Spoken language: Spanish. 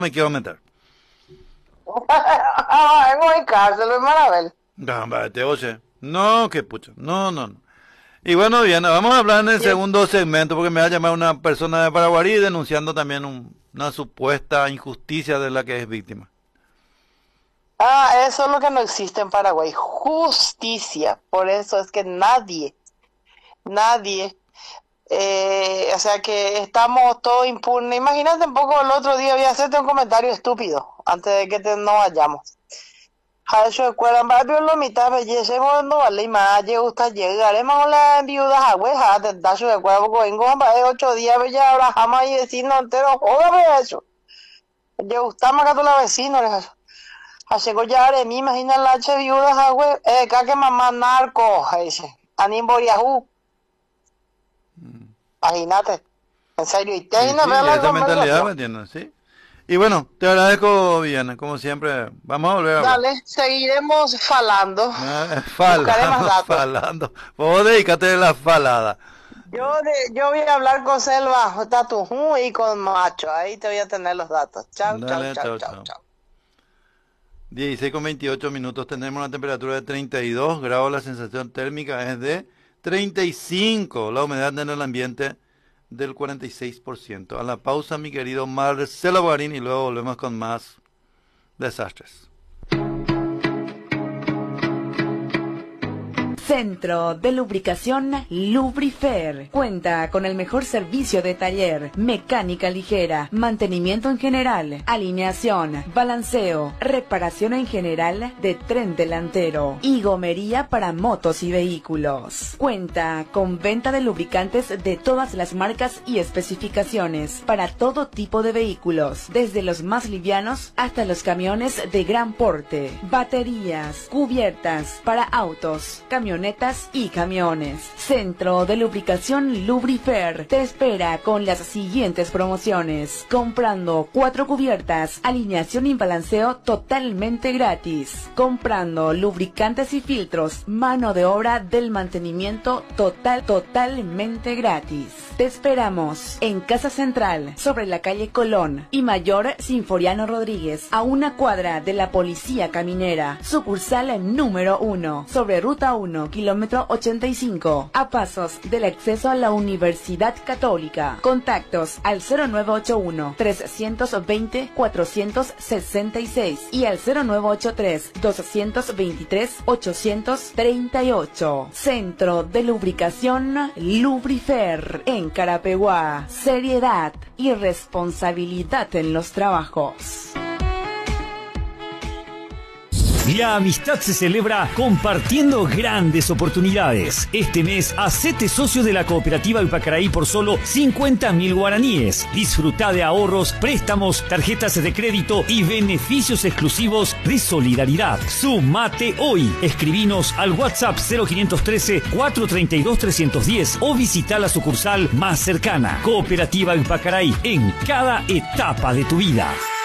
me quiero meter. Vengo en cárcel, Marabel. Oye. No, qué pucha. No, no, no. Y bueno, bien, vamos a hablar en el segundo segmento porque me va a llamar una persona de Paraguay denunciando también una supuesta injusticia de la que es víctima. Eso es lo que no existe en Paraguay, justicia. Por eso es que nadie, o sea que estamos todos impunes. Imagínate un poco el otro día, voy a hacerte un comentario estúpido antes de que no vayamos. Eso escuela barrio lo mitad belleza no vale más gusta llegar hemos la viuda agüeja de dacho de cuerpo vengo a 8 días bella ahora jamás y vecino entero joda eso. Yo gusta más que la vecino hace ya de mí imagina la che viudas agüe que mamá narco ese anim boriahu. Imagínate. En serio y te no veo esa mentalidad me entiendes, ¿sí? Y bueno, te agradezco, Viviana, como siempre. Vamos a volver a hablar. Dale, seguiremos falando. Falando. Vos dedícate a la falada. Yo voy a hablar con Selva, Tatujú y con Macho. Ahí te voy a tener los datos. Chao. 16:28 tenemos una temperatura de 32 grados, la sensación térmica es de 35, la humedad en el ambiente del 46%. A la pausa, mi querido Marcelo Guarín, y luego volvemos con más desastres. Centro de Lubricación Lubrifer. Cuenta con el mejor servicio de taller, mecánica ligera, mantenimiento en general, alineación, balanceo, reparación en general de tren delantero y gomería para motos y vehículos. Cuenta con venta de lubricantes de todas las marcas y especificaciones para todo tipo de vehículos, desde los más livianos hasta los camiones de gran porte, baterías, cubiertas para autos, camionetas y camiones. Centro de Lubricación Lubrifer te espera con las siguientes promociones. Comprando 4 cubiertas, alineación y balanceo totalmente gratis. Comprando lubricantes y filtros, mano de obra del mantenimiento totalmente gratis. Te esperamos en Casa Central, sobre la calle Colón y Mayor Sinforiano Rodríguez, a una cuadra de la Policía Caminera. Sucursal número 1, sobre Ruta 1, kilómetro 85, a pasos del acceso a la Universidad Católica. Contactos al 0981-320-466 y al 0983-223-838. Centro de Lubricación Lubrifer en Carapeguá. Seriedad y responsabilidad en los trabajos. La amistad se celebra compartiendo grandes oportunidades. Este mes, hacete socio de la Cooperativa Ipacaraí por solo 50.000 guaraníes. Disfruta de ahorros, préstamos, tarjetas de crédito y beneficios exclusivos de solidaridad. Sumate hoy. Escribinos al WhatsApp 0513-432-310 o visita la sucursal más cercana. Cooperativa Ipacaraí, en cada etapa de tu vida.